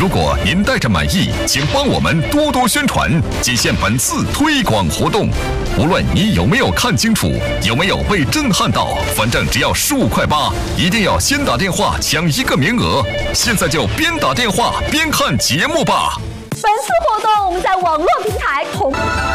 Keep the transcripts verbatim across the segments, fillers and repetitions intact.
如果您带着满意，请帮我们多多宣传，仅限本次推广活动。无论你有没有看清楚，有没有被震撼到，反正只要十五块八，一定要先打电话抢一个名额。现在就边打电话边看节目吧。 本次活动我们在网络平台同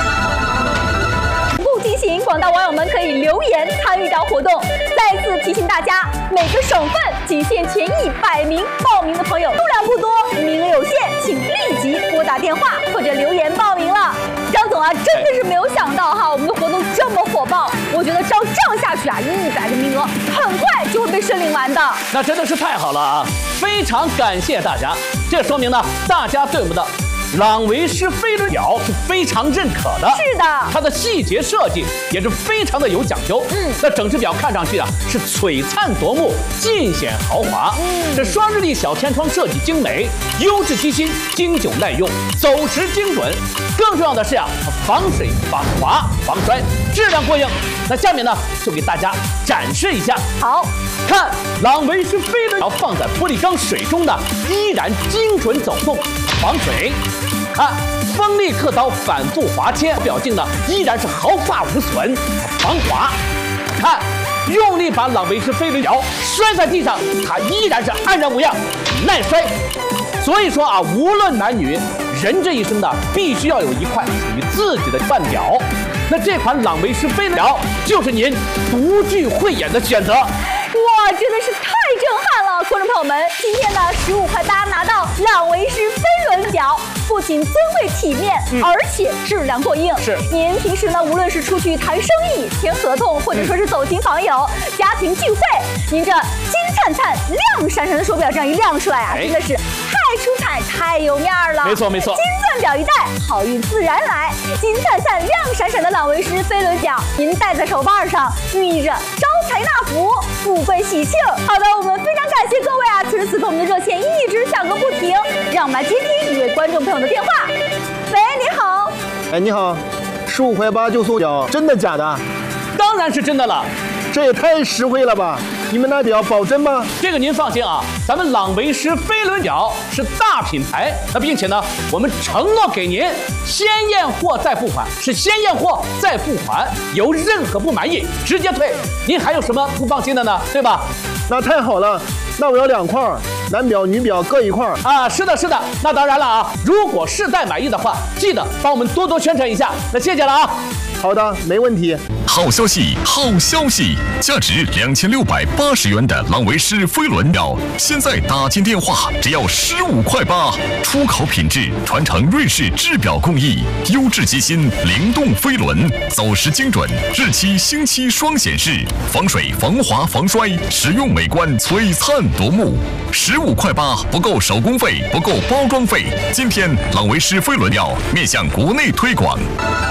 步进行，广大网友们可以留言参与到活动。再次提醒大家，每个省份仅限前一百名报名的朋友，数量不多，名额有限，请立即拨打电话或者留言报名了。张总啊，真的是没有想到哈，我们的活动这么火爆，我觉得照这样下去啊，一百个名额很快就会被申领完的。 那真的是太好了啊！非常感谢大家，这说明呢，大家对我们的朗维诗飞轮表是非常认可的。 是的， 它的细节设计也是非常的有讲究。嗯，那整只表看上去啊是璀璨夺目，尽显豪华。嗯，这双日历小天窗设计精美，优质机芯，经久耐用，走时精准。更重要的是啊，它防水、防滑、防摔，质量过硬。那下面呢，就给大家展示一下。 好， 看朗维诗飞轮表放在玻璃缸水中呢，依然精准走动，防水。看锋利刻刀反复划切，表径呢依然是毫发无损，防滑。看用力把朗维诗飞轮表摔在地上，它依然是安然无恙，耐摔。所以说啊，无论男女，人这一生呢，必须要有一块属于自己的腕表。那这款朗维诗飞轮表就是您独具慧眼的选择。 哇，真的是太震撼了！观众朋友们，今天呢，十五块八拿到朗维诗飞轮表，不仅尊贵体面，嗯、而且质量过硬。 是， 您平时呢，无论是出去谈生意、签合同，或者说是走亲访友、嗯、家庭聚会，您这金灿灿、亮闪闪的手表这样一亮出来啊，哎、真的是太出彩、太有面儿了。 没错没错， 金钻表一戴，好运自然来。金灿灿、亮闪闪的朗维诗飞轮表，您戴在手腕上，寓意着招财纳福、富贵喜庆。好的，我们非常感谢各位啊！此时此刻我们的热线一直响个不停，让我们来接听一位观众朋友的电话。喂，你好。 哎，你好，十五块八就送表，真的假的？ 当然是真的了， 这也太实惠了吧！你们那表保真吗？ 这个您放心啊，咱们朗维诗飞轮表是大品牌，那并且呢，我们承诺给您先验货再付款，是先验货再付款，有任何不满意直接退。您还有什么不放心的呢？对吧？ 那太好了，那我要两块，男表女表各一块啊！是的，是的。那当然了啊，如果试戴满意的话，记得帮我们多多宣传一下。那谢谢了啊。 好的，没问题。 好消息，好消息！价值两千六百八十元的朗维诗飞轮表，现在打进电话只要十五块八，出口品质，传承瑞士制表工艺，优质机芯，灵动飞轮，走时精准，日期星期双显示，防水、防滑、防摔，实用美观，璀璨夺目。十五块八不够手工费，不够包装费。今天朗维诗飞轮表面向国内推广。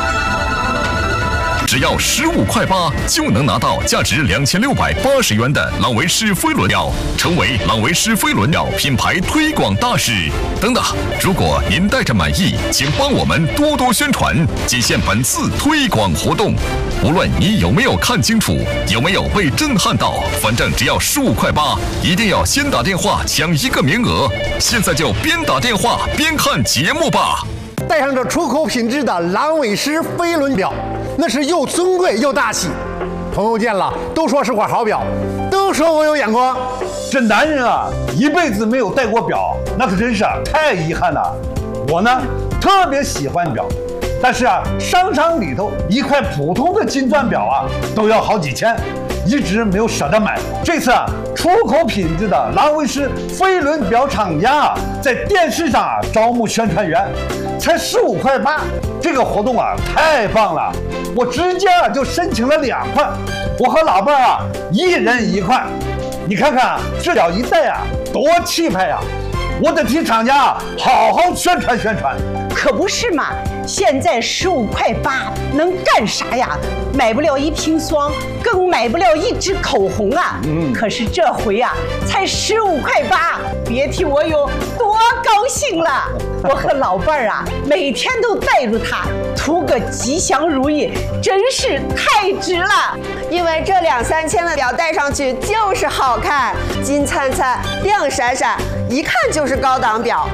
只要十五块八就能拿到价值两千六百八十元的朗维诗飞轮表，成为朗维诗飞轮表品牌推广大使。等等，如果您带着满意，请帮我们多多宣传，仅限本次推广活动。无论你有没有看清楚，有没有被震撼到，反正只要十五块八，一定要先打电话抢一个名额。现在就边打电话边看节目吧。 带上这出口品质的朗维诗飞轮表，那是又尊贵又大气，朋友见了都说是块好表，都说我有眼光。 这男人啊，一辈子没有戴过表，那可真是啊太遗憾了。我呢，特别喜欢表，但是啊，商场里头一块普通的金钻表啊，都要好几千，一直没有舍得买。这次啊，出口品质的朗维诗飞轮表厂家啊，在电视上啊招募宣传员，才十五块八，这个活动啊太棒了，我直接啊就申请了两块，我和老伴儿啊一人一块。你看看这表一戴啊，多气派呀！我得替厂家啊好好宣传宣传。 可不是嘛，现在十五块八能干啥呀？买不了一瓶霜，更买不了一支口红啊！嗯，可是这回啊，才十五块八，别提我有多高兴了。我和老伴儿啊，每天都带着它，图个吉祥如意，真是太值了。 因为这两三千的表戴上去就是好看，金灿灿、亮闪闪，一看就是高档表。